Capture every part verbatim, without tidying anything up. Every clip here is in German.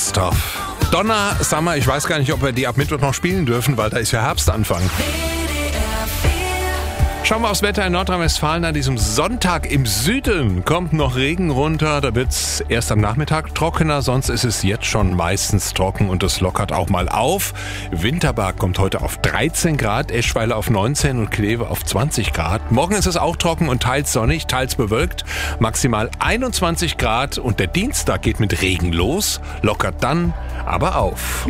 Oberstdorf. Donner, Summer, ich weiß gar nicht, ob wir die ab Mittwoch noch spielen dürfen, weil da ist ja Herbstanfang. Schauen wir aufs Wetter in Nordrhein-Westfalen. An diesem Sonntag im Süden kommt noch Regen runter. Da wird es erst am Nachmittag trockener, sonst ist es jetzt schon meistens trocken und es lockert auch mal auf. Winterberg kommt heute auf dreizehn Grad, Eschweiler auf neunzehn und Kleve auf zwanzig Grad. Morgen ist es auch trocken und teils sonnig, teils bewölkt. Maximal einundzwanzig Grad und der Dienstag geht mit Regen los, lockert dann aber auf.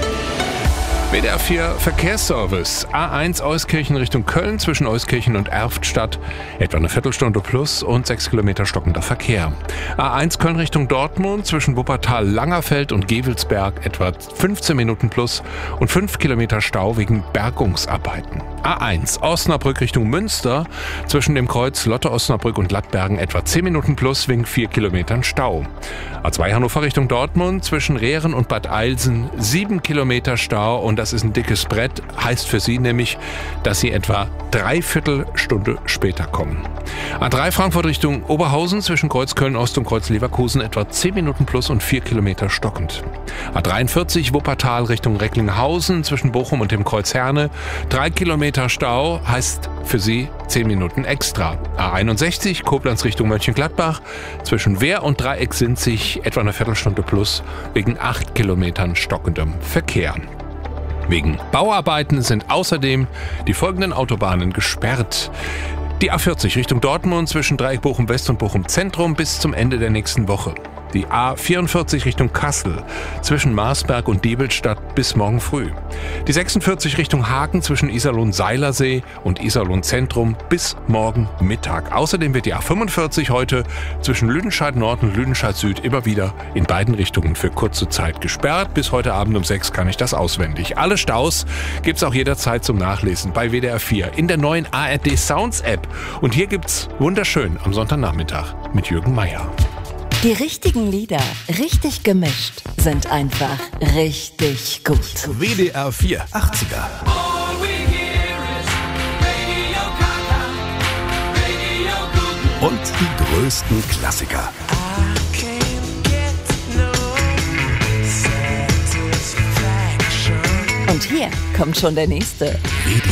W D R vier Verkehrsservice. A eins Euskirchen Richtung Köln zwischen Euskirchen und Erftstadt. Etwa eine Viertelstunde plus und sechs Kilometer stockender Verkehr. A eins Köln Richtung Dortmund zwischen Wuppertal Langerfeld und Gevelsberg. Etwa fünfzehn Minuten plus und fünf Kilometer Stau wegen Bergungsarbeiten. A eins Osnabrück Richtung Münster zwischen dem Kreuz Lotte Osnabrück und Lattbergen. Etwa zehn Minuten plus wegen vier Kilometern Stau. A zwei Hannover Richtung Dortmund zwischen Rehren und Bad Eilsen. sieben Kilometer Stau und das ist ein dickes Brett, heißt für Sie nämlich, dass Sie etwa dreiviertel Stunde später kommen. A drei Frankfurt Richtung Oberhausen zwischen Kreuz Köln-Ost und Kreuz Leverkusen etwa zehn Minuten plus und vier Kilometer stockend. A dreiundvierzig Wuppertal Richtung Recklinghausen zwischen Bochum und dem Kreuz Herne. drei Kilometer Stau heißt für Sie zehn Minuten extra. A einundsechzig Koblenz Richtung Mönchengladbach zwischen Wehr und Dreieck sind sich etwa eine Viertelstunde plus wegen acht Kilometern stockendem Verkehr. Wegen Bauarbeiten sind außerdem die folgenden Autobahnen gesperrt. Die A vierzig Richtung Dortmund zwischen Dreieck Bochum West und Bochum Zentrum bis zum Ende der nächsten Woche. Die A vierundvierzig Richtung Kassel zwischen Marsberg und Diebelstadt bis morgen früh. Die sechsundvierzig Richtung Hagen zwischen Iserlohn-Seilersee und Iserlohn-Zentrum bis morgen Mittag. Außerdem wird die A fünfundvierzig heute zwischen Lüdenscheid Nord und Lüdenscheid Süd immer wieder in beiden Richtungen für kurze Zeit gesperrt. Bis heute Abend um sechs kann ich das auswendig. Alle Staus gibt's auch jederzeit zum Nachlesen bei W D R vier in der neuen A R D Sounds App. Und hier gibt's wunderschön am Sonntagnachmittag mit Jürgen Meier. Die richtigen Lieder, richtig gemischt, sind einfach richtig gut. W D R vier achtziger. Und die größten Klassiker. Und hier kommt schon der nächste. W D